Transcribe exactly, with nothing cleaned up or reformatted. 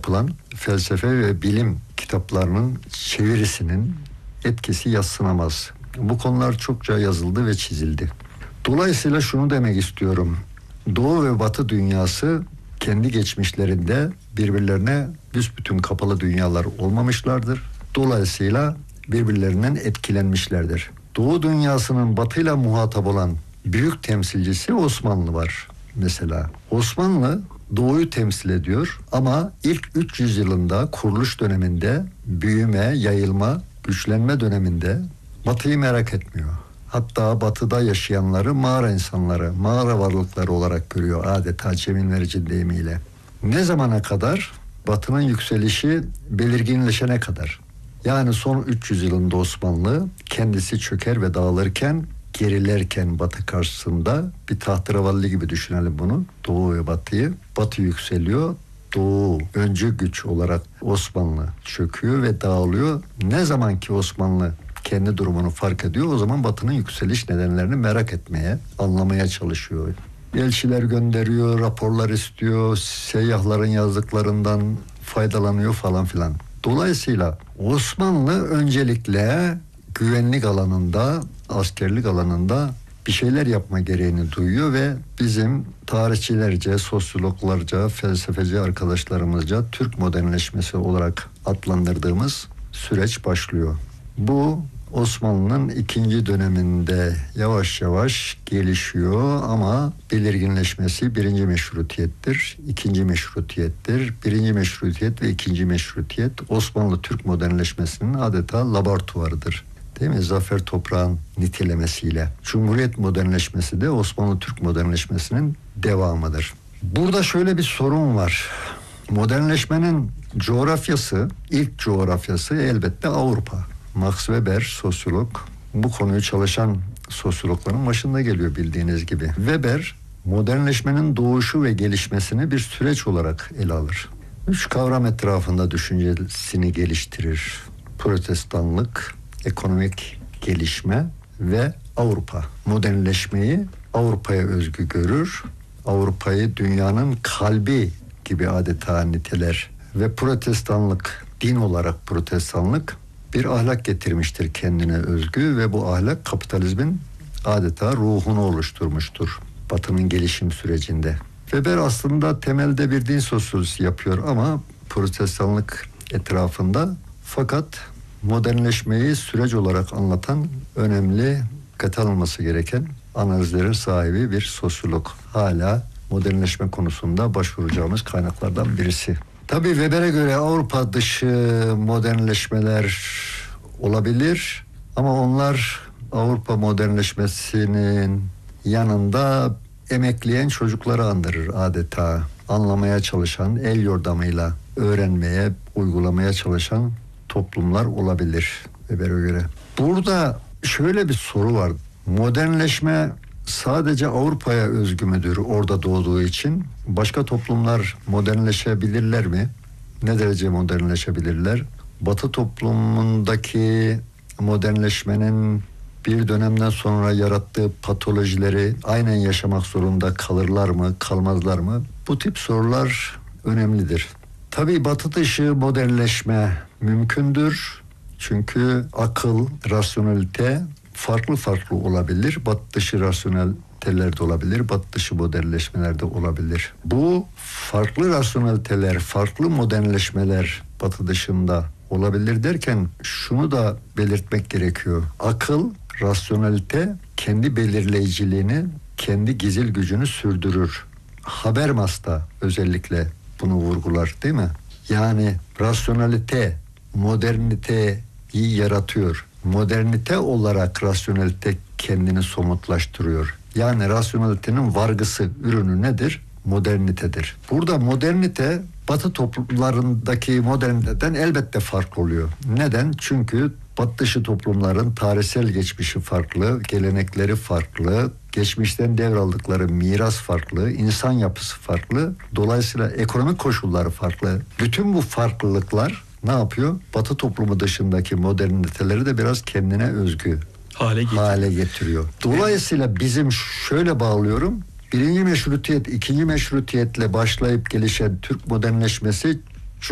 yapılan felsefe ve bilim kitaplarının çevirisinin etkisi yadsınamaz. Bu konular çokça yazıldı ve çizildi. Dolayısıyla şunu demek istiyorum. Doğu ve Batı dünyası kendi geçmişlerinde birbirlerine büsbütün kapalı dünyalar olmamışlardır. Dolayısıyla birbirlerinden etkilenmişlerdir. Doğu dünyasının Batı'yla muhatap olan büyük temsilcisi Osmanlı var mesela. Osmanlı Doğu'yu temsil ediyor ama ilk üç yüz yılında, kuruluş döneminde, büyüme, yayılma, güçlenme döneminde Batı'yı merak etmiyor. Hatta Batı'da yaşayanları mağara insanları, mağara varlıkları olarak görüyor adeta Cemil Meriç'in deyimiyle. Ne zamana kadar? Batı'nın yükselişi belirginleşene kadar. Yani son üç yüz yılında Osmanlı kendisi çöker ve dağılırken, gerilerken Batı karşısında bir tahterevalli gibi düşünelim bunu. Doğu ve Batı'yı. Batı yükseliyor. Doğu öncü güç olarak Osmanlı çöküyor ve dağılıyor. Ne zaman ki Osmanlı kendi durumunu fark ediyor, o zaman Batı'nın yükseliş nedenlerini merak etmeye, anlamaya çalışıyor. Elçiler gönderiyor, raporlar istiyor, seyyahların yazdıklarından faydalanıyor falan filan. Dolayısıyla Osmanlı öncelikle güvenlik alanında, askerlik alanında bir şeyler yapma gereğini duyuyor ve bizim tarihçilerce, sosyologlarca, felsefeci arkadaşlarımızca Türk modernleşmesi olarak adlandırdığımız süreç başlıyor. Bu Osmanlı'nın ikinci döneminde yavaş yavaş gelişiyor ama belirginleşmesi birinci meşrutiyettir, ikinci meşrutiyettir. Birinci meşrutiyet ve ikinci meşrutiyet Osmanlı Türk modernleşmesinin adeta laboratuvarıdır. Değil mi? Zafer Toprağ'ın nitelemesiyle. Cumhuriyet modernleşmesi de Osmanlı Türk modernleşmesinin devamıdır. Burada şöyle bir sorun var. Modernleşmenin coğrafyası, ilk coğrafyası elbette Avrupa. Max Weber, sosyolog, bu konuyu çalışan sosyologların başında geliyor bildiğiniz gibi. Weber, modernleşmenin doğuşu ve gelişmesini bir süreç olarak ele alır. Üç kavram etrafında düşüncesini geliştirir. Protestanlık, ekonomik gelişme ve Avrupa. Modernleşmeyi Avrupa'ya özgü görür. Avrupa'yı dünyanın kalbi gibi adeta niteler. Ve protestanlık, din olarak protestanlık bir ahlak getirmiştir kendine özgü ve bu ahlak kapitalizmin adeta ruhunu oluşturmuştur Batı'nın gelişim sürecinde. Weber aslında temelde bir din sosyolojisi yapıyor ama protestanlık etrafında, fakat modernleşmeyi süreç olarak anlatan önemli, dikkate alınması gereken analizlerin sahibi bir sosyolog. Hala modernleşme konusunda başvuracağımız kaynaklardan birisi. Tabii Weber'e göre Avrupa dışı modernleşmeler olabilir ama onlar Avrupa modernleşmesinin yanında emekleyen çocukları andırır adeta. Anlamaya çalışan, el yordamıyla öğrenmeye, uygulamaya çalışan toplumlar olabilir Weber'e göre. Burada şöyle bir soru var. Modernleşme sadece Avrupa'ya özgü müdür orada doğduğu için? Başka toplumlar modernleşebilirler mi? Ne derece modernleşebilirler? Batı toplumundaki modernleşmenin bir dönemden sonra yarattığı patolojileri aynen yaşamak zorunda kalırlar mı, kalmazlar mı? Bu tip sorular önemlidir. Tabii Batı dışı modernleşme mümkündür. Çünkü akıl, rasyonelite farklı farklı olabilir. Batı dışı rasyoneliteler de olabilir, Batı dışı modernleşmeler de olabilir. Bu farklı rasyoneliteler, farklı modernleşmeler Batı dışında olabilir derken şunu da belirtmek gerekiyor. Akıl, rasyonelite kendi belirleyiciliğini, kendi gizil gücünü sürdürür. Habermas da özellikle bunu vurgular, değil mi? Yani rasyonelite, moderniteyi yaratıyor. Modernite olarak rasyonelite kendini somutlaştırıyor. Yani rasyonelitenin vargısı, ürünü nedir? Modernitedir. Burada modernite Batı toplumlarındaki moderniteden elbette farklı oluyor. Neden? Çünkü Batı dışı toplumların tarihsel geçmişi farklı, gelenekleri farklı, geçmişten devraldıkları miras farklı, insan yapısı farklı. Dolayısıyla ekonomik koşulları farklı. Bütün bu farklılıklar ne yapıyor? Batı toplumu dışındaki moderniteleri de biraz kendine özgü hale getiriyor. hale getiriyor. Dolayısıyla bizim şöyle bağlıyorum. Birinci meşrutiyet, ikinci meşrutiyetle başlayıp gelişen Türk modernleşmesi